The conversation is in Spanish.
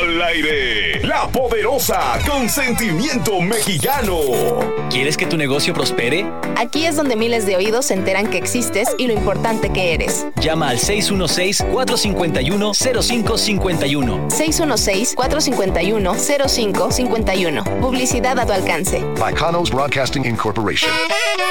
al aire. La Poderosa con sentimiento mexicano. ¿Quieres que tu negocio prospere? Aquí es donde miles de oídos se enteran que existes y lo importante que eres. Llama al 616-451-0551. 616-451-0551. Publicidad a tu alcance. By Kanos Broadcasting Incorporation.